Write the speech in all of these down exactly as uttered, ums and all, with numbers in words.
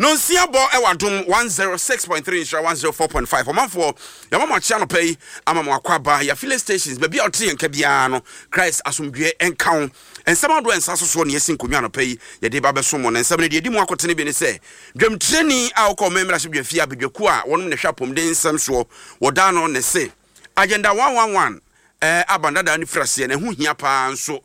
No siabo ewadum one oh six point three insha one oh four point five. Omanfo ya mama channel pay ama mwakwaba ya filling stations baby oti enka bia no Christ asomdwe enka ensama do ensaso so ne yesin konwa no pay ye de ba beso mo na ensama ne de di mu akotene bi ne se dwam treni a wo ko memra se dwafia abedwaku a wonum ne hwapom de ensam so woda no ne se agenda one one one eh abanda da ni frase ne hu hia pa nso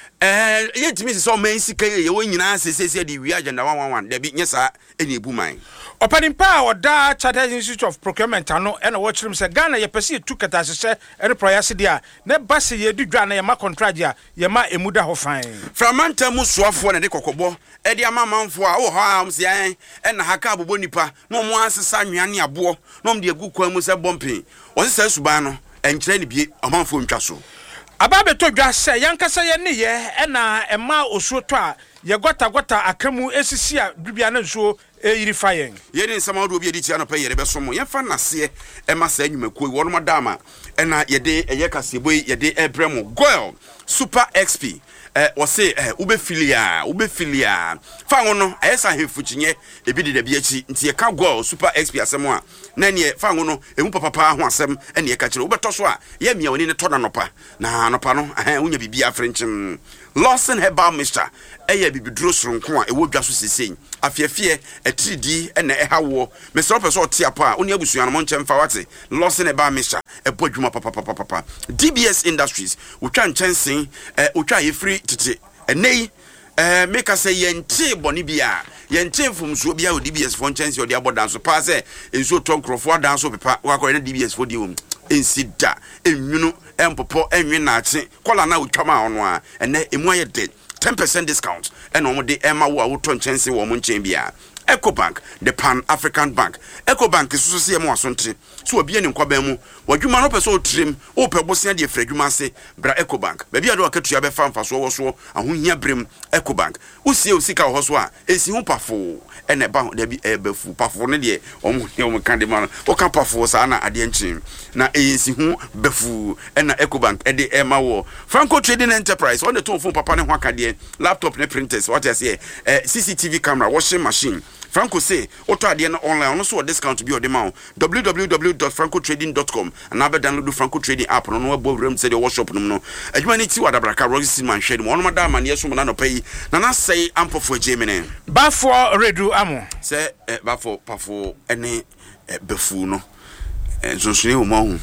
eh yetimi so man sika ye wo nyina sesese de wi agenda one one one da bi nyesa eni ebu man Opening power da Chartered Institute of Procurement ano ena watchrim se Ghana ye pese tu kata sese ere proyase dia ne base ye du dwa na ye ma contract dia ye ma emuda ho fan framanta musoafo na de kokobo e de amamanfo a wo ha am se en ena haka abobo nipa no mo asesa nwane abo no mo de egu kwa mu se bompen won se suban no enkyere ne bie amanfo ntwa so ababe to dwa se yankasa ye ne ye ena ema osuo to a ye gota gota akamu esisi a dubia na nsuo eyiri fayen ye ni nsama do obi edi tia no pa yere beso mo ye fa nase e ma sa nwumakuo wo no madama ena ye de eye kaseboy ye de ebremo goil super xp eh wo se eh ube filia ube filia fa ngono ayesa hefuchinye ebi de da bi achi nti ye ka goil super xp asem a na ne fa ngono emu papa ho asem ene ye ka kire ubeto so a ye mia woni ne to na nopa na nopa no eh unya bibia frenchim Lawson Herbal Mixture eye bibiduro soronko a ewo dwa so seseng afiafie etridi ene ehawo mesro peso tie apa oni abusua no monche mfa wate Lawson Herbal Mixture ebo adwuma papa papa papa D B S Industries wotwa nchensen eh wotwa yefri tete enei eh make us say yente boni bia yente fumsuo bia D B S for nchensen odi abodan so pa se enso tonkrofo adan so pepa wakore na D B S for di wom ensida enwunu empopo enwe na ache kola na utwama ono a ene emu aye de ten percent discount ene omo de ema wo a woto nchense wo mo nchen bia Ecobank the Pan African Bank Ecobank so so emu asonte so obi ene nkwa ban mu wadwuma no pese otrim o pe bosia de fradwuma se bra Ecobank ba bia de akatua be fa mfa so wo so ahohia brem Ecobank usie osika ho so a esi hu pafo ene ba de bi ebafu pafo ne de omo ne omo kan de ma o kan pafo sa na ade nchen na esi hu befu ena Ecobank e de ema wo Franco Trading Enterprise on the ton phone papa ne ho akade laptop ne printers what I say eh C C T V camera washing machine Franco say auto ade na online no so discount bi o de ma w w w dot franco trading dot com and now download the Franco Trading app no no abo rem say the workshop no no adwuma ni ti wadabraka rosi man hwede mo no madam man yeso mo na no pay na na say ampofo Germany bafo redu amo say bafo pafo ene befu no ensonsune o ma hu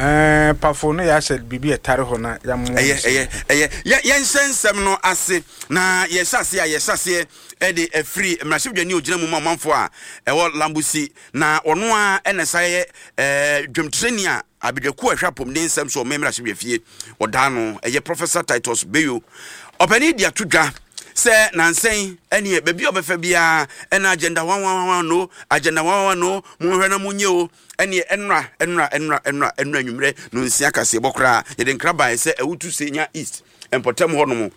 eh pafo no ya said bibi etare ho na ya mo eye eye eye ye nsensem no ase na ye sase a ye sase e de afri mrahwedwani ogina mu mamfo a e wo lambusi na ono a enesaye eh dwemtreni a abedwaku ahwapom ne nsem so memrahwedwafie oda no eye Professor Titus Beyo opani dia tudwa se nansen ene baby obefa bia ena agenda one one one no agenda one one no mo hwe na munye o ene enra enra enra enra enra nwumre no nsia kase bokra ye de nkraba se ewutu senya east empotem ho no mo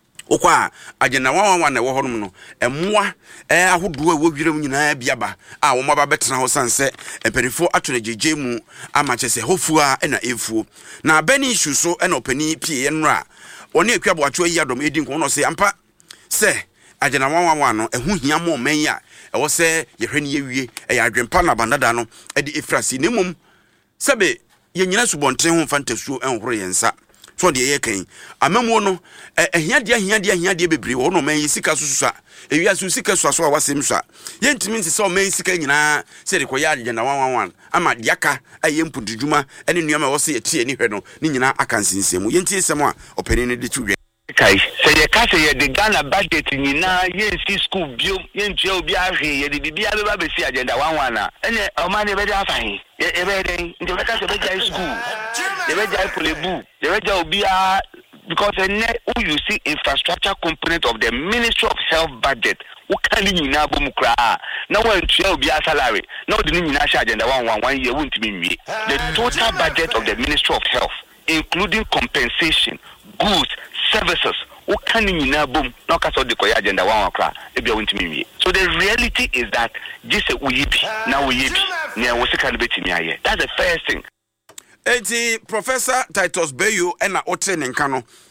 okwa agenda one one one na wo ho no no emmoa eh ahodo a wo wirem nyina biaba a wo maba betena ho sanse emperifo atone jeje mu amache se hofua ena efuo na bani issue so ena opani pie enra oni ekwabo acho yi adom edi nko no se ampa se agena wanwan no ehu hia mo man ya e wo se ye hwene ye wie e ya adwempa na bandada no e de efrasi nemum sebe ye nyina subonten ho fantasuo enhoro yensa so de ye kan amamu no ehia de ehia de ehia de bebre wo no man yi sika sususa ewia su sika suaso a wasem sua ye ntimi nti se o man sika nyina se de koya agena wanwan ama diaka aye mpududwuma ene nuama wo se ye tie ni hwe no ni nyina akansinsemu ye ntie sem a openi ne de tuwe kai say ye ka say ye the Ghana budget nyina ye si school bio ye ntua obi ahwe ye de bibia be ba be si agenda one one na ene o ma ne be dey afahin ye be dey nti be ka say be jai school ye be jai polebu ye be jai obi a because who you see infrastructure component of the Ministry of Health budget who can nyina bo mu kra na wan tua obi a salary na o de nyina sha agenda one one one ye won't me wie the total budget of the Ministry of Health including compensation goods services who can nyina boom no ka so de koya agenda one one kra e bia won't me wie so the reality is that just we be now we be na wo sika no betimi aye that's the first thing. Eti Professor Titus Beyo ena otre ne nka no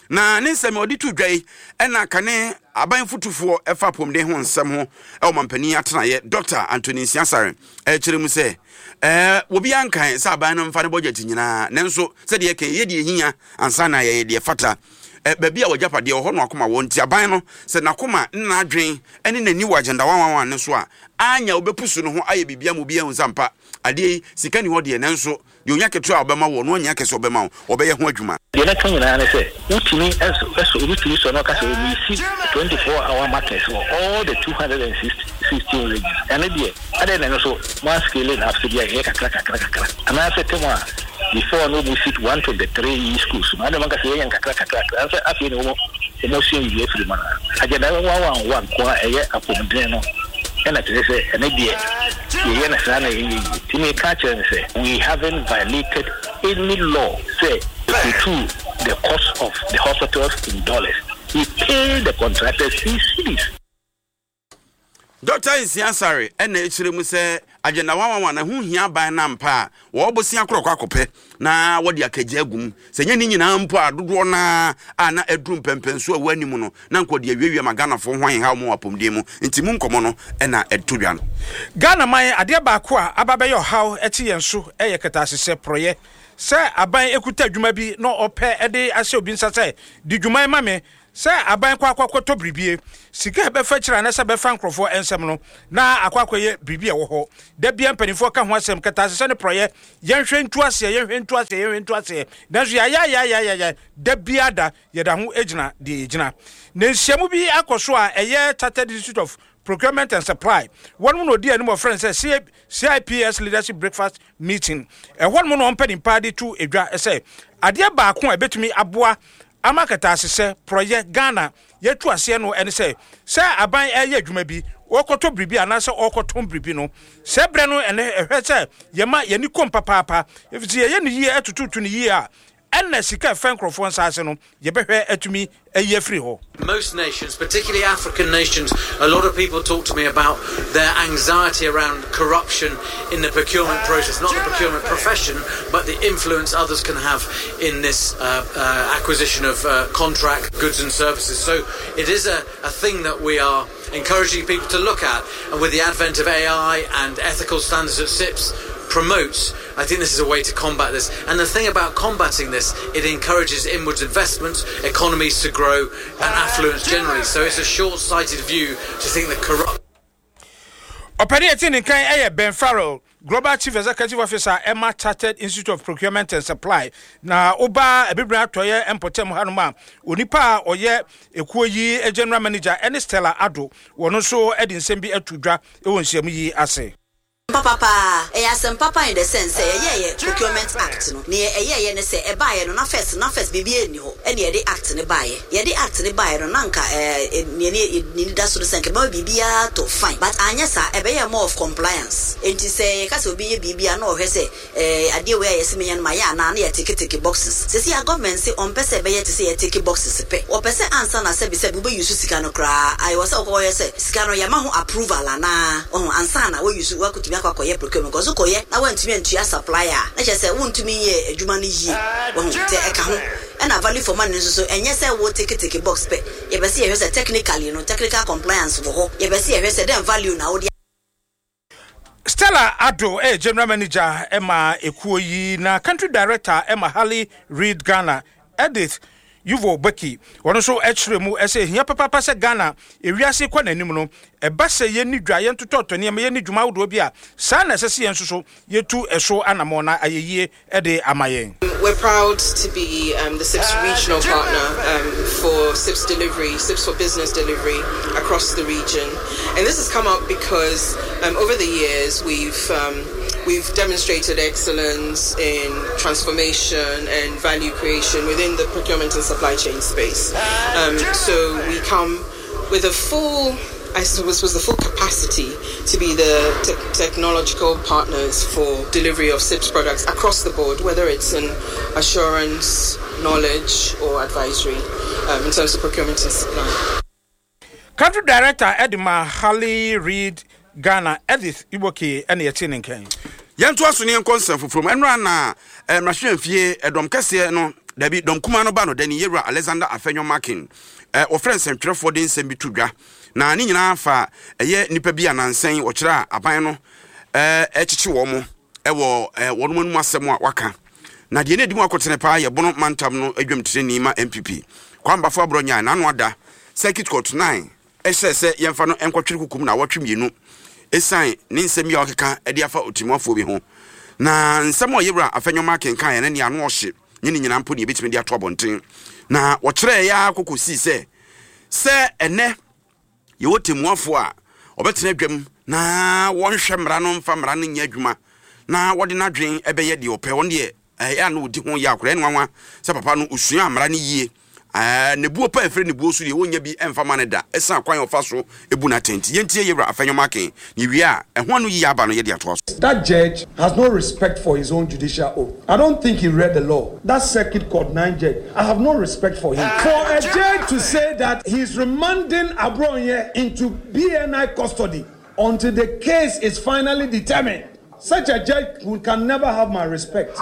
na ne nsɛm ɔde to dwai ɛna kane aban fotufoɔ ɛfa pomde ho nsɛm ho ɛwɔ mampani atenaeɛ Doctor Anthony Nsiasare ɛkyerɛ mu sɛ eh obi ankan sɛ aban no mfa ne budget nyinaa nanso sɛ deɛ kɛ yɛ deɛ hia ansa na yɛ deɛ fata eh baabi a wɔgyapadeɛ wɔ hɔ no akoma wɔ nti aban no sɛ nakoma nna adwen ɛne nani wɔ agenda wanwan ne so a anya obepusu no ho ayɛ bibia mu bia hu sampa ade sika ni hɔ deɛ nanso deɛ onya keto a obɛma wɔ no onya kɛse obɛma wo obɛyɛ ho adwuma deɛ na kan nyinaa ne sɛ wotumi ɛso ɛso wotumi so no ka sɛ we see twenty-four hour markets for all the two hundred sixteen regions and deɛ ade na no so more scaling up to the yɛ kakra kakra kakra ana sɛ temo a before no we sit one to the three schools ma ade man ka sɛ yɛ kakra kakra kakra afei ne wo emotion yi afiri ma agenda one one one ko a ɛyɛ apomden no and I say, and idea, we haven't violated any law. Say, we do the cost of the hospitals in dollars. We pay the contractors in cities. Doctor Nsiasare ena echire mu se agenda wanwan na hu hia ban na mpa wo bosia krokwa kope na wodi akaje agum se nya ni nyina mpo adodo na ana adrum pempenso awu animu no na nkodi awiawie magana fo hwan ha mo apomde mu nti mu nkomo no ena etodwa no Ghana man ade ba ko a ababe yo haw eti yenso eye ketasese proye se aban ekuta dwuma bi no ope ede ase obi nsa se di dwuma ma me se aban kwa akwakoto bribie sika be fa kira na se be fa nkrofo ensem no na akwakoye bribie wo ho da bia mpanifo ka ho asem keta se ne proye yenhwe ntu ase yenhwe ntu ase yenhwe ntu ase na so ya ya ya ya ya da bia da ye da ho ejina de ejina na nhyiamu bi akoso a eye Chartered Institute of Procurement and Supply one no di animo friends say C I P S leadership breakfast meeting e one mo no mpani party to edwa say ade ba ko e betumi aboa amakata asese project Ghana yetu ase no ene say say aban eye adwuma bi okoto bribi anase okoto bribi no se bre no ene ehwe say yema yeni kompa papa if ye ye ni ye atututu ni ye a ene sika fenkrofo nsase no ye behwe atumi eye free ho. Most nations, particularly African nations, a lot of people talk to me about their anxiety around corruption in the procurement process, not the procurement profession, but the influence others can have in this uh, uh, acquisition of uh, contract goods and services. So it is a, a thing that we are encouraging people to look at, and with the advent of A I and ethical standards that S I P S promotes, I think this is a way to combat this. And the thing about combating this, it encourages inwards investment, economies to grow, and affluence generally. So it's a short-sighted view to think that corrupt. Operating in Kenya, Ben Farrell, Global Chief Executive Officer, Emma Chartered Institute of Procurement and Supply. Na Oba Ebibra Toye Empotem Hanuma, Unipa Oye Ekuoyi, a General Manager, and Stella Ado, one so Edin Sembi Etudra, Ewonsiami Ase. Papa, eh, as papa in the sense, eh, yeah, procurement act, no, near a year, and say a buyer, no, first, no, first, baby, any ho, and yeah, the act in the buyer, yeah, the act in the buyer, no, nanka, eh, near that's to the same, but B B R to fine, but Anya, a bear more of compliance, and to say, Castle be a B B R, no, he say, eh, a dear way, yes, me and my yana, near ticket ticket boxes. Say, a government say on Pessa Bay to say a ticket boxes, pay, or Pessa answer, I said, said, we use Sicano cry, I was a boy, say, Scano Yamaho approval, and oh, and Sana, we used to work to Koye procurement because Koye I went to me to your supplier. I just said won't to me a Jumani ye won't take a and a value for money so and yes I will take it take a box pay. You see here's a technical you know technical compliance for ho. You see here's a damn value now. Stella Ado, eh, General Manager Emma Ekuoyi na Country Director Emma Halley Reid Ghana Edith Yuvo Becky one so actually mu ese hia papa se Ghana ewiase kwa nanim no e ba se ye ni dwa ye ntoto ne ye ni dwuma wodo bia sa na sese ye nsoso ye tu eso anamo na ayeye e de amayen. We're proud to be um, the S I P S regional partner um, for S I P S delivery, S I P S for business delivery across the region, and this has come up because um, over the years we've um, we've demonstrated excellence in transformation and value creation within the procurement and supply chain space. Um, so we come with a full, I suppose, was the full capacity to be the te- technological partners for delivery of S I P S products across the board, whether it's in assurance, knowledge, or advisory, um, in terms of procurement and supply. Country Director Edma Halley Reid Ghana Edith Iboki and Yatin Ken. Yanto aso ne nkonsem foforo enra na mrahwe mfie edom kese no dabi don kuma no ba no dani yewra Alexander Afenyo Markin eh o friend central for den sem bi tudwa na ni nyina fa eye nipa bi anansen o kira aban no eh echichi wo mo e wo eh wo no mu asem a waka na de ne di mu akotene pa ye bono mantam no adwam tire ni ma M P P kwamba fo abronya na no ada circuit court nine ese se yemfa no enkotwere kukum na watwe mienu esan ne nsem ya okeka e de afa otimofo bi ho na nsem o yewra Afenyo Markin kan ye ne ne ano ohye nyini nyina mpo ne betime de ato abonten na wo kire ya kokosi se se ene ye wotimuafo a obetene dwam na wonhwe mra no mfa mra no nya adwuma na wode na dwen ebeye de opɛ won de ya no di ho ya akora ne wanwa se papa no osua mra no yie eh ne buo pa efre ne buo so de wonya bi emfa ma ne da esa kwan ofa so ebu na tenti yentie yewra Afenyo Markin ni wi a ehwo no yi aba no ye de ato so. That judge has no respect for his own judicial oath. I don't think he read the law. That circuit court nine judge, I have no respect for him. For a judge to say that he's remanding Abronye into B N I custody until the case is finally determined, such a judge who can never have my respect.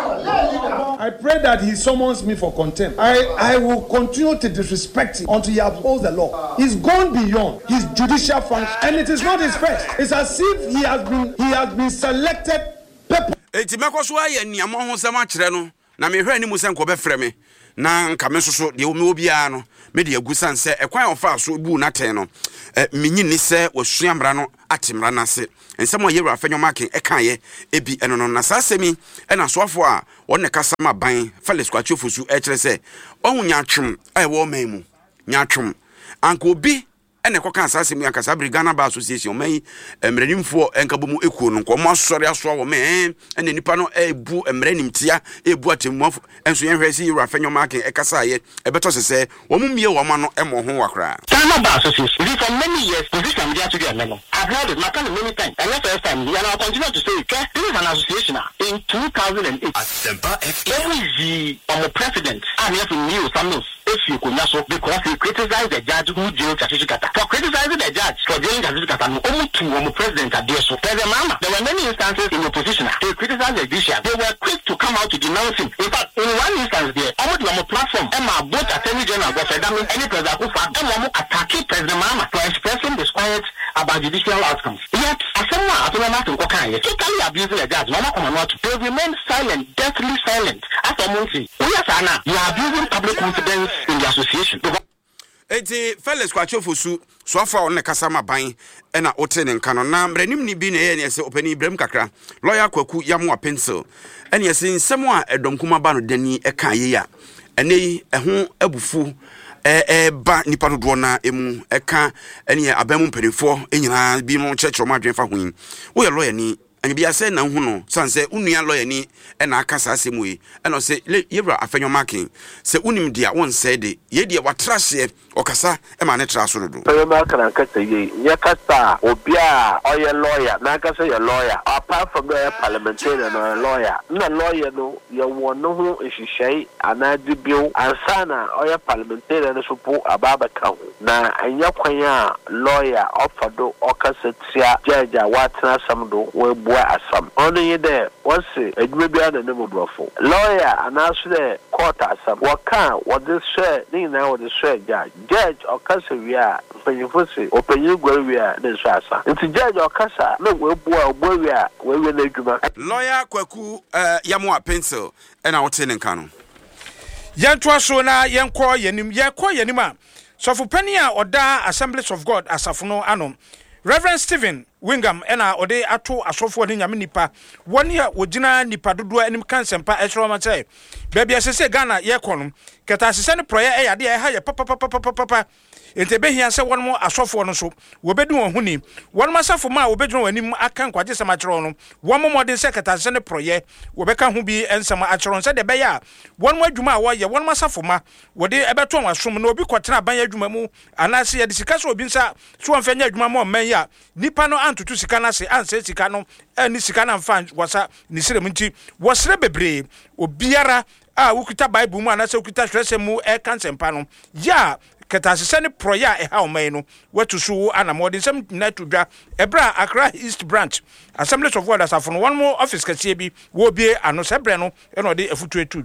I pray that he summons me for contempt. I, I will continue to disrespect him until he upholds the law. He's gone beyond his judicial function, and it is not his first. It's as if he has been he has been selected. Eti mekoso aye niamo ho sema kire no na me hwe ni mu senko be frɛ me na nka me soso de omi obia no me de agusan se ekwan ofa so bu na ten no minyi ni se wasua mra no atimra na se ensem o yewra Afenyo Markin ekan ye ebi eno no na sasemi ena soafo a wonne kasama ban Felix Kwachofo su e kire se ohunya twem ai wo man mu nya twem anka obi ene koka asasemi akasa Ghana Bar Association mai emrenimfo enkabomu ekuo no nko mo asori aso wo me ene nipa no ebu emrenimtia ebu atemmuafo enso yen hwesi yewra Afenyo Markin ekasa ye ebeto sese wo mu mie wo ma no emo ho wakra Ghana Bar Association for many years position media to get memo. I've heard it matter many times and the first time and I'll continue to say it. This is an association in two thousand eight Asempa F M every um, president and if new Samuels if you could not so because he criticized the judge who jailed Chachikata. For criticizing the judge for jailing Chachikata, only two um, president are there. So there were many instances in opposition. They criticized the judiciary. They were quick to come out to denounce him. In fact, in one instance there, almost on a platform, Emma both Attorney General Gofedami, any president who found Emma attacking President Mama for expressing disquiet about judicial outcomes. Yet, as someone at the moment totally abusing the judge, Mama Commonwealth, they remain silent, deathly silent. After Monty, yes, Anna, you are abusing public confidence in the association. Eti Felix Kwachofo su so afa on kasama ban ena otene nka no na mranim ni bi na ye ne se opani Ibrahim kakra lawyer Kwaku Yamu Pencil ene se nsem a edonkuma ba no dani eka ye ya ene eho abufu eh eh ba nipa dodo na emu eka ene abamu mpanifo enyina bi no chechro ma dwenfa hoyin wo ye lawyer ni anya bia se na hu no sanse unua lawyer ni e na aka sa asemu yi e no se yewra Afenyo Markin se unim dia won se de ye dia watrahye okasa e ma ne tra so dodo Afenyo Markin an kasa yi nya kasa obi a oye lawyer na kasa ye lawyer apart from the parliamentarian no lawyer na lawyer no ye won no ho ehihye anadi bio ansana oye parliamentarian so po ababa ka ho na anya kwan a lawyer ofado okasa tia judge a watna samdo we asam ono ye de wose edwuma bia na nemu brofo lawyer anaso de court asam waka wode share ni na wode share judge judge okasa wi a panyifo se opanyi gwa wi a na so asa nti judge okasa na we bua ogbo wi a we wi na edwuma lawyer Kwaku Yamu Pencil ena wote ne nka no yanto so na yenko yenim yekọ yenim a sofu pani a oda Assemblies of God asafo no anom Reverend Stephen Wingham ena ode ato asofo ne nyame nipa woni a wogina nipa dodo anim kansempa esro ma say bebia sese Ghana ye kono keta sese ne proye e yade e ha ye papa papa papa papa ente behia se wonmo asofo no so wobedu won huni wonmo asafo ma wobedru wanim aka nkwaje sama kire no wonmo modern se keta sese ne proye wobeka ho bi ensama akire se de be ya wonmo adwuma a wo ye wonmo asafo ma wode ebeto wasom na obi kwotena ban adwuma mu anase ye de sika so obi nsa so wonfanya adwuma mo man ya nipa no antutu sika na se anse sika no ani sika na mfa wasa ni sirem nti wosre bebre obiara a wukuta Bible mu anase wukuta hwese mu e kansempa no ya keta sese ne proya e ha oman no watu so anamode nsem na tudwa ebra Accra East Branch Assemblies of God asafo no one more office kase bi wo bie ano sebre no e no de afutu etudwa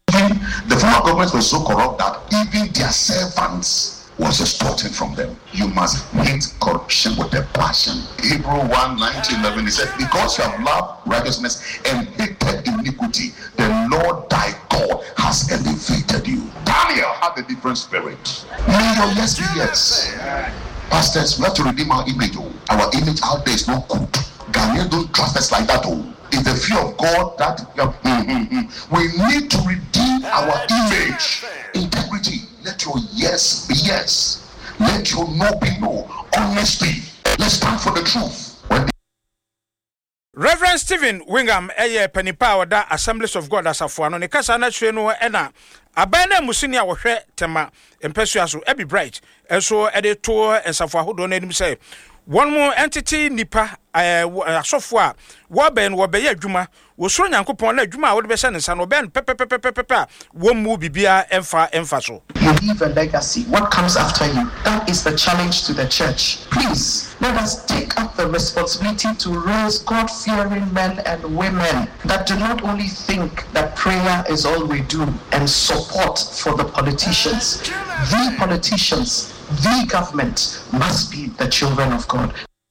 The former government was so corrupt that even their servants was extorting from them. You must hate corruption with a passion. Hebrews one, nine to eleven, he said, because you have loved righteousness and hated iniquity, the Lord thy God has elevated you. Daniel had a different spirit. May your yes be yes. Pastors, we have to redeem our image. Oh. Our image out there is not good. Ghanaians don't trust us like that. Oh. It's the fear of God that uh, mm, mm, mm. we need to redeem our image. Integrity. Let your yes be yes. Let your no be no. Honesty. Let's stand for the truth. When Reverend Stephen Wingham, eye penipa oda Assemblies of God asafoano ne kasa na hwe no e na abana musini a wo hwe tema empesua so ebi bright enso e de to ensafo ahodo na enim say one more entity nipa asofo a wo ben wo be ya adwuma wo so nyankopon na adwuma a wo de be hye ne nsa no ben pepepepepepe wo mu bibia emfa emfa so. You leave a legacy. What comes after you? That is the challenge to the church. Please let us take up the responsibility to raise God-fearing men and women that do not only think that prayer is all we do and support for the politicians. The politicians, the government must be the children of God.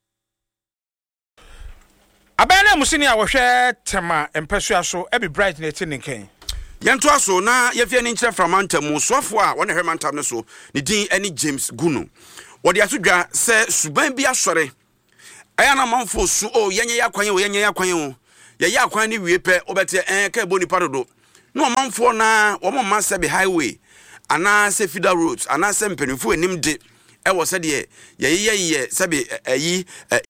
Abana musini a wo hwe tema empesua so ebi bright na eti nken. Yento aso na yefie ni nkyere from Antamu sofo a wona hwe Antam ne so ne din eni James Guno. Wode asodwa se suban bi asore. Aya na manfo su o yenye yakwan o yenye yakwan o. Ye yakwan ni wie pe obete en ka boni padodo. No manfo na wo mamma se be highway ana se feeder roads ana se mpenifo enim de e wo se de ye ye ye se be ayi